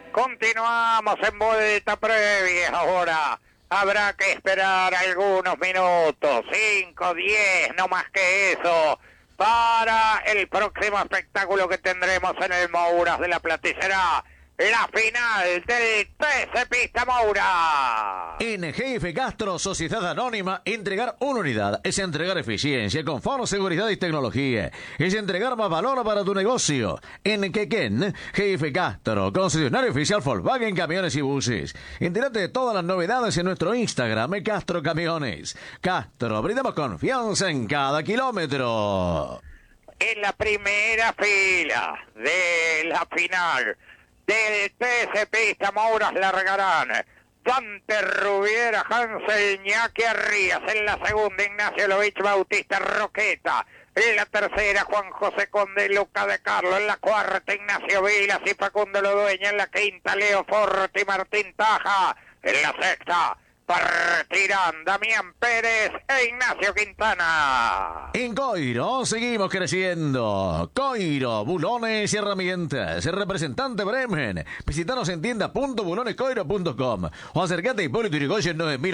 Continuamos en vuelta previa ahora. Habrá que esperar algunos minutos, 5, 10, no más que eso, para el próximo espectáculo que tendremos en el Mouras de la Plata. Será la final del TC Pista Moura. En GF Castro, Sociedad Anónima, entregar una unidad es entregar eficiencia, confort, seguridad y tecnología. Es entregar más valor para tu negocio. En Quequén, GF Castro, concesionario oficial Volkswagen Camiones y Buses. Entérate de todas las novedades en nuestro Instagram, Castro Camiones. Castro, brindamos confianza en cada kilómetro. En la primera fila de la final del TC Pista Mouras largarán Dante Rubiera, Hansel Iñaki Arrías. En la segunda, Ignacio Lovich Bautista Roqueta. En la tercera, Juan José Conde y Luca de Carlos. En la cuarta, Ignacio Vilas y Facundo Lodueña. En la quinta, Leo Forti y Martín Taja. En la sexta, partirán Damián Pérez e Ignacio Quintana. En Coiro seguimos creciendo. Coiro, bulones y herramientas. Representante Bremen. Visítanos en tienda.bulonescoiro.com o acércate a Hipólito Yrigoyen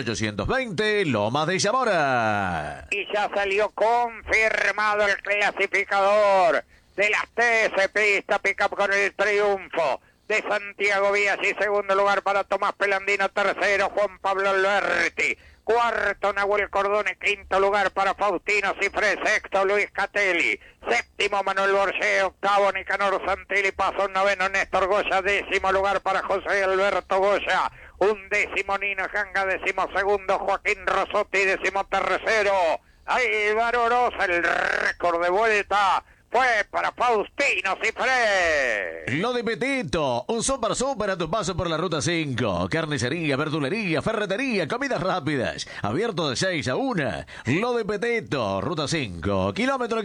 9820, Lomas de Zamora. Y ya salió confirmado el clasificador de las TC Pista Pickup con el triunfo de Santiago Vías y segundo lugar para Tomás Pelandino, tercero Juan Pablo Alberti, cuarto Nahuel Cordone, quinto lugar para Faustino Cifré, sexto Luis Catelli, séptimo Manuel Borges, octavo Nicanor Santilli, paso noveno Néstor Goya, décimo lugar para José Alberto Goya, undécimo Nino Janga, décimo segundo Joaquín Rosotti, décimo tercero Álvaro Rosa. El récord de vuelta fue para Faustino Cifré. Lo de Petito, un super a tu paso por la Ruta 5. Carnicería, verdulería, ferretería, comidas rápidas. Abierto de 6 a 1. Lo de Petito, Ruta 5, kilómetro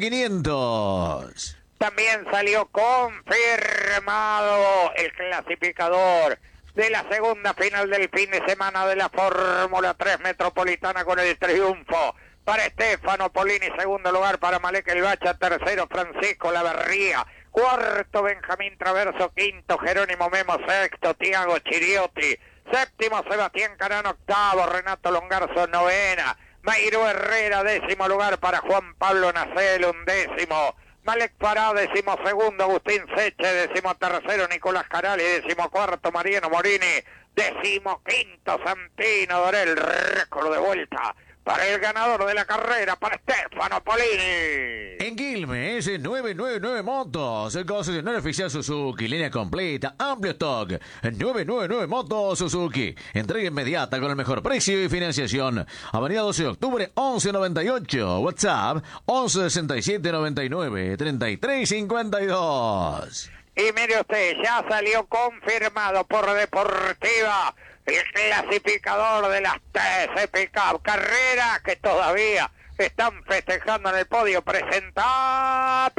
500. También salió confirmado el clasificador de la segunda final del fin de semana de la Fórmula 3 Metropolitana con el triunfo para Estefano Polini, segundo lugar para Malek El Bacha, tercero Francisco Laverría, cuarto Benjamín Traverso, quinto Jerónimo Memo, sexto Tiago Chiriotti, séptimo Sebastián Carano, octavo Renato Longarzo, novena Mayro Herrera, décimo lugar para Juan Pablo Nacel, undécimo Malek Pará, décimo segundo Agustín Seche, décimo tercero Nicolás Carali, décimo cuarto Mariano Morini, décimo quinto Santino Dorel. Récord de vuelta para el ganador de la carrera, para Estefano Polini. En Quilmes, 999 Motos, el concesionario oficial Suzuki, línea completa, amplio stock. 999 Motos Suzuki, entrega inmediata con el mejor precio y financiación. Avenida 12 de octubre, 1198, WhatsApp, 1167993352. Y mire usted, ya salió confirmado por Deportiva el clasificador de las TC Pickup, carrera que todavía están festejando en el podio. Presenta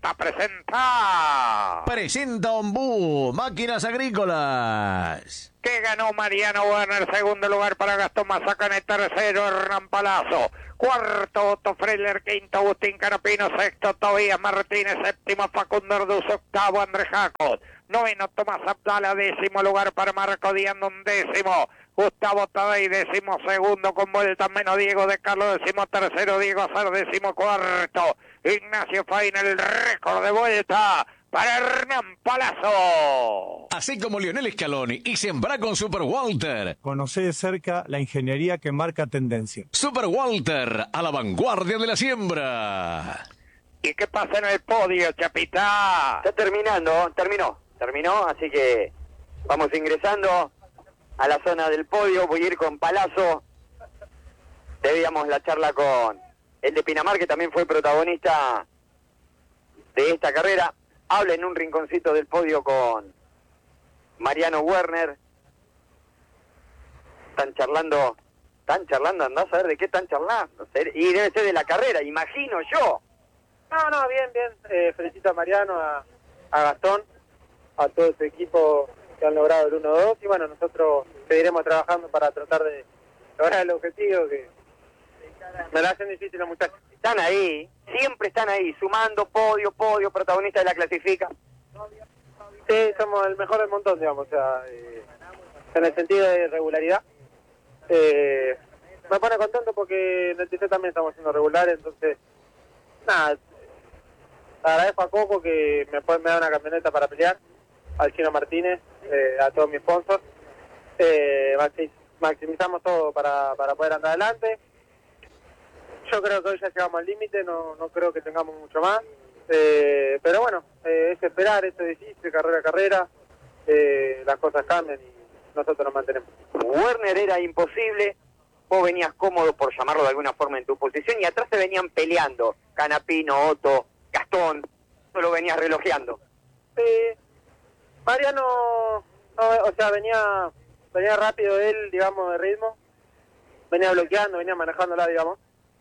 Ombú, máquinas agrícolas. Que ganó Mariano Werner, segundo lugar para Gastón Mazacane, tercero Hernán Palazzo, cuarto Otto Freiler, quinto Agustín Canapino, sexto Tobías Martínez, séptimo Facundo Arduz, octavo Andrés Jacos, noveno Tomás Abdala, décimo lugar para Marco Diando, undécimo Gustavo Tadei, décimo segundo con vuelta menos Diego de Carlos, décimo tercero Diego Azar, décimo cuarto Ignacio Faina. El récord de vuelta para Hernán Palazzo. Así como Lionel Scaloni y sembra con Super Walter. Conoce de cerca la ingeniería que marca tendencia. Super Walter, a la vanguardia de la siembra. ¿Y qué pasa en el podio, Chapita? Está terminó, así que vamos ingresando a la zona del podio. Voy a ir con Palazzo. Debíamos la charla con el de Pinamar, que también fue protagonista de esta carrera. Habla en un rinconcito del podio con Mariano Werner. Están charlando, andás a ver de qué están charlando. Y debe ser de la carrera, imagino yo. No, bien. Felicito a Mariano, a Gastón, a todo su equipo que han logrado el 1-2. Y bueno, nosotros seguiremos trabajando para tratar de lograr el objetivo, que me la hacen difícil los muchachos. Están ahí, siempre están ahí, sumando podio, protagonista de la clasifica. Sí, somos el mejor del montón, digamos, o sea, en el sentido de regularidad. Me pone contento porque en el TC también estamos siendo regulares, entonces, nada, agradezco a Coco que me da una camioneta para pelear, al Chino Martínez, a todos mis sponsors. Maximizamos todo para poder andar adelante. Yo creo que hoy ya llegamos al límite, no creo que tengamos mucho más. Pero bueno, es esperar, esto es difícil, carrera a carrera, las cosas cambian y nosotros nos mantenemos. Werner era imposible, vos venías cómodo, por llamarlo de alguna forma, en tu posición, y atrás se venían peleando, Canapino, Otto, Gastón, solo venías relojeando. Mariano, o sea, venía rápido él, digamos, de ritmo, venía bloqueando, venía manejándola, digamos.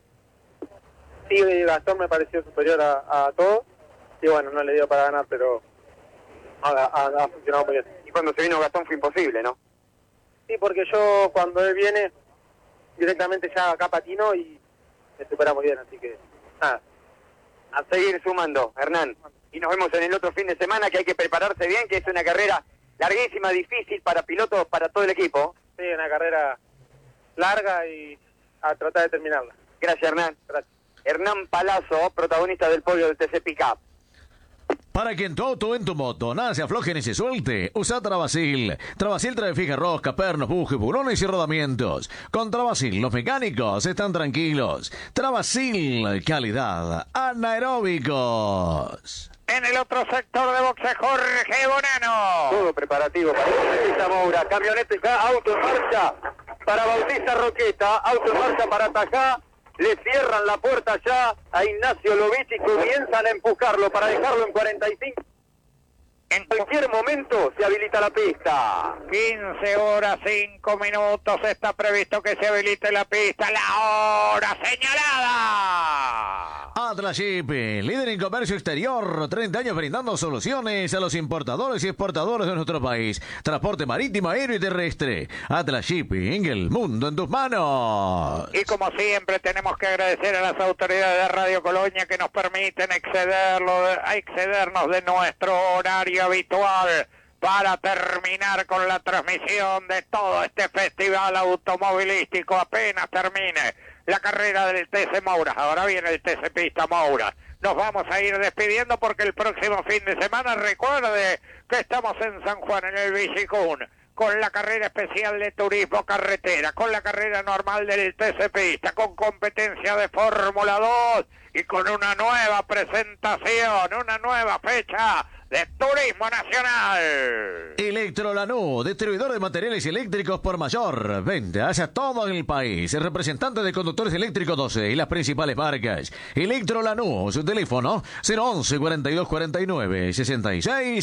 Sí, Gastón me pareció superior a todos, y bueno, no le dio para ganar, pero ha funcionado muy bien. Y cuando se vino Gastón fue imposible, ¿no? Sí, porque yo cuando él viene, directamente ya acá patino y me supera muy bien, así que nada. A seguir sumando, Hernán. Y nos vemos en el otro fin de semana, que hay que prepararse bien, que es una carrera larguísima, difícil para pilotos, para todo el equipo. Sí, una carrera larga y a tratar de terminarla. Gracias, Hernán. Gracias. Hernán Palazzo, protagonista del podio del TC Pickup. Para que en tu auto o en tu moto nada se afloje ni se suelte, usa Travasil. Travasil trae fija rosca, pernos, bujes, bulones y rodamientos. Con Travasil los mecánicos están tranquilos. Travasil, calidad, anaeróbicos. En el otro sector de boxe, Jorge Bonano. Todo preparativo para Bautista Moura. Camioneta, auto en marcha para Bautista Roqueta. Auto en marcha para Tajá. Le cierran la puerta ya a Ignacio Lovich y comienzan a empujarlo para dejarlo en 45. En cualquier momento se habilita la pista. 15 horas 5 minutos está previsto que se habilite la pista. La hora señalada. Atlas Shipping, líder en comercio exterior, 30 años brindando soluciones a los importadores y exportadores de nuestro país. Transporte marítimo, aéreo y terrestre. Atlas Shipping, el mundo en tus manos. Y como siempre tenemos que agradecer a las autoridades de Radio Colonia que nos permiten excedernos de nuestro horario habitual para terminar con la transmisión de todo este festival automovilístico. Apenas termine la carrera del TC Moura, ahora viene el TC Pista Moura. Nos vamos a ir despidiendo porque el próximo fin de semana, recuerde que estamos en San Juan, en el Bicicún, con la carrera especial de turismo carretera, con la carrera normal del TC Pista, con competencia de Fórmula 2 y con una nueva presentación, una nueva fecha de Turismo Nacional. Electro Lanús, distribuidor de materiales eléctricos por mayor. Ventas a todo el país. Representante de conductores eléctricos 12 y las principales marcas. Electro Lanús, teléfono 011 42 49 66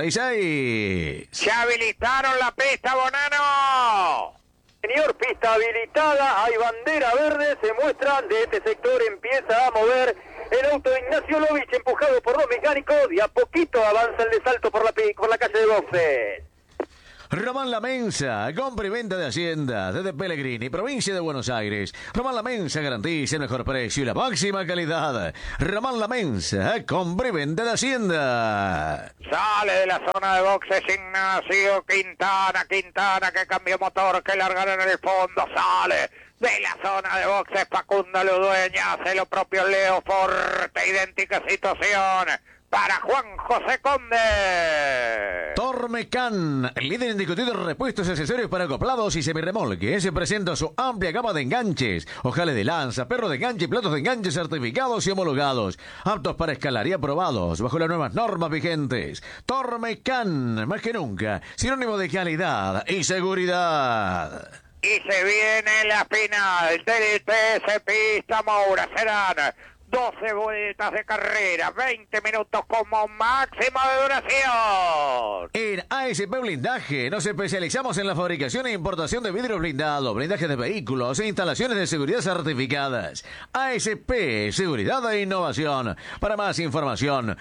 66. Se habilitaron la pista, Bonano. Señor, pista habilitada, hay bandera verde, se muestra, de este sector empieza a mover el auto de Ignacio Lovich, empujado por los mecánicos, y a poquito avanza el de salto por la calle de boxes. Román La Mensa, compra y venta de Hacienda, desde Pellegrini, provincia de Buenos Aires. Román La Mensa garantiza el mejor precio y la máxima calidad. Román La Mensa, compra y venta de Hacienda. Sale de la zona de boxes Ignacio Quintana que cambió motor, que largaron en el fondo, sale de la zona de boxes Facundo Ludueña, hace lo propio Leo Forte, idéntica situación para Juan José Conde. Tormecan, líder indiscutido de repuestos y accesorios para acoplados y semirremolques, se presenta su amplia gama de enganches, ojales de lanza, perros de enganche y platos de enganche certificados y homologados, aptos para escalar y aprobados bajo las nuevas normas vigentes. Tormecan, más que nunca, sinónimo de calidad y seguridad. Y se viene la final del TC Pista Moura. Serán 12 vueltas de carrera, 20 minutos como máximo de duración. En ASP Blindaje nos especializamos en la fabricación e importación de vidrio blindado, blindaje de vehículos e instalaciones de seguridad certificadas. ASP, seguridad e innovación. Para más información,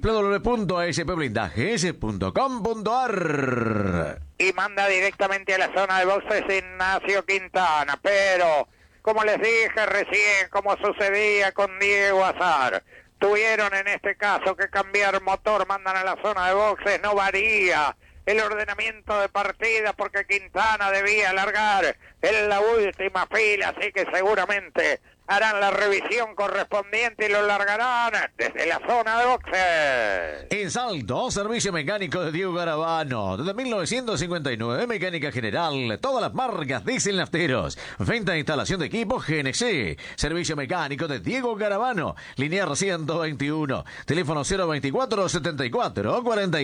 www.aspblindajes.com.ar. Y manda directamente a la zona de boxes Ignacio Quintana, pero como les dije recién, como sucedía con Diego Azar, tuvieron en este caso que cambiar motor, mandan a la zona de boxes, no varía el ordenamiento de partida porque Quintana debía largar en la última fila, así que seguramente harán la revisión correspondiente y lo largarán desde la zona de boxes. En Salto, servicio mecánico de Diego Garabano. Desde 1959, mecánica general, todas las marcas diesel nafteros. Venta e instalación de equipos GNC. Servicio mecánico de Diego Garabano. Linear 121. Teléfono 024 74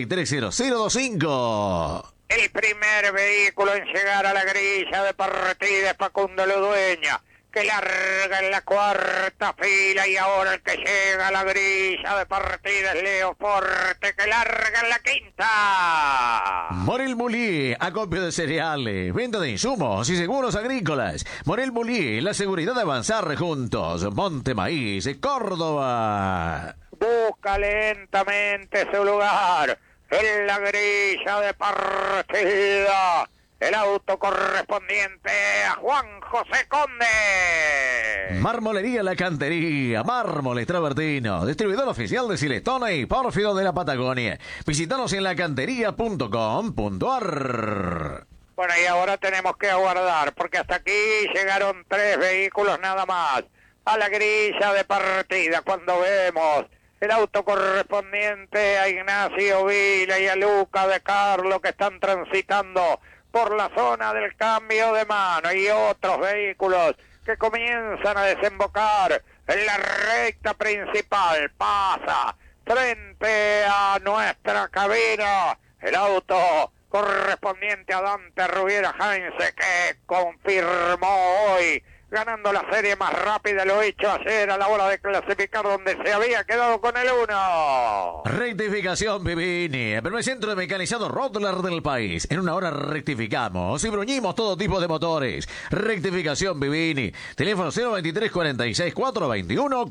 430025. El primer vehículo en llegar a la grilla de partida es Facundo Ludueña, que larga en la cuarta fila, y ahora el que llega a la grilla de partida es Leo Forte, que larga en la quinta. Morel Mulí, acopio de cereales, venta de insumos y seguros agrícolas. Morel Mulí, la seguridad de avanzar juntos. Monte Maíz, Córdoba. Busca lentamente su lugar en la grilla de partida el auto correspondiente a Juan José Conde. Marmolería La Cantería, mármoles travertino, distribuidor oficial de Silestone y Pórfido de la Patagonia. Visítanos en lacantería.com.ar. Bueno, y ahora tenemos que aguardar, porque hasta aquí llegaron 3 vehículos nada más a la grilla de partida. Cuando vemos el auto correspondiente a Ignacio Vila y a Luca de Carlo, que están transitando por la zona del cambio de mano, y otros vehículos que comienzan a desembocar en la recta principal. Pasa frente a nuestra cabina el auto correspondiente a Dante Rubiera Heinze, que confirmó hoy ganando la serie más rápida, lo hecho ayer a la hora de clasificar, donde se había quedado con el 1. Rectificación Vivini, el primer centro de mecanizado Rottler del país. En una hora rectificamos y bruñimos todo tipo de motores. Rectificación Vivini, teléfono 023 46 421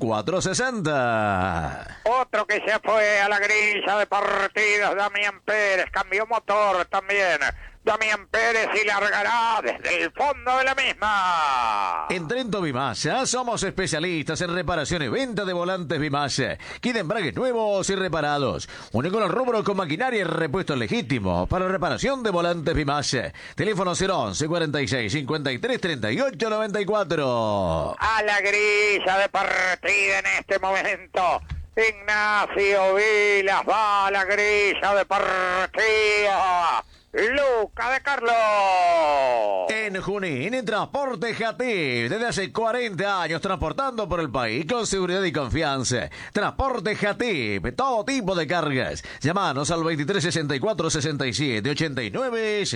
460. Otro que se fue a la grilla de partidas, Damián Pérez, cambió motor también Damián Pérez, y largará desde el fondo de la misma. En Trento Bimasa somos especialistas en reparación y venta de volantes Bimasa. Kit de embragues nuevos y reparados. Único en el rubro con maquinaria y repuesto legítimo para reparación de volantes Bimasa. Teléfono 011 46 53 38 94. A la grilla de partida en este momento Ignacio Vilas va a la grilla de partida. Luca de Carlos. En Junín, Transporte Jatip, desde hace 40 años transportando por el país con seguridad y confianza. Transporte Jatip, todo tipo de cargas. Llámanos al 23 64 67 89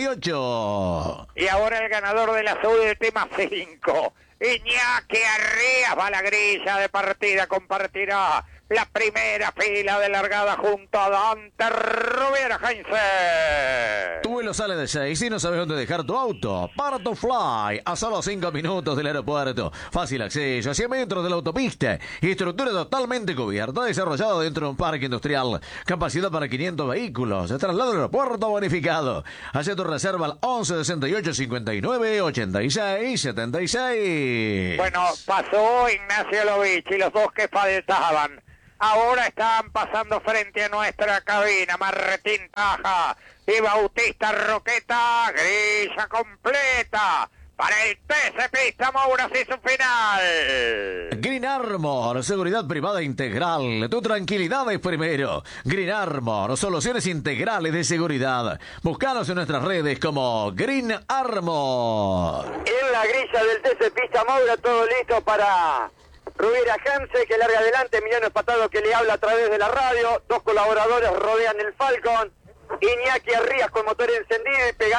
68. Y ahora el ganador de las últimas 5, Iñaki Arrías, va a la grilla de partida, compartirá la primera fila de largada junto a Dante Rubiera Heinze. Tu vuelo sale de 6 y no sabes dónde dejar tu auto. Parto Fly, a solo 5 minutos del aeropuerto. Fácil acceso, a 100 metros de la autopista. Estructura totalmente cubierta, desarrollado dentro de un parque industrial. Capacidad para 500 vehículos. Traslado al aeropuerto bonificado. Haz tu reserva al 11 68 59 86 76. Bueno, pasó Ignacio Lovich y los dos que faltaban ahora están pasando frente a nuestra cabina. Martín Taja y Bautista Roqueta, grilla completa para el TC Pista Mouras y su final. Green Armor, seguridad privada integral. Tu tranquilidad es primero. Green Armor, soluciones integrales de seguridad. Búscanos en nuestras redes como Green Armor. En la grilla del TC Pista Moura, todo listo para Rubiera Heinze, que larga adelante. Emiliano Espatado, que le habla a través de la radio. 2 colaboradores rodean el Falcon. Iñaki Arrías con motor encendido y pegando